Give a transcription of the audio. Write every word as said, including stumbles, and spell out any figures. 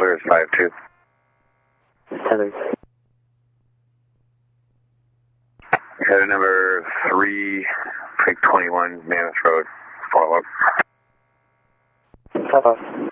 Heather is five two. Heather. Heather number three, Pike twenty-one, Mammoth Road. Follow up. Follow up.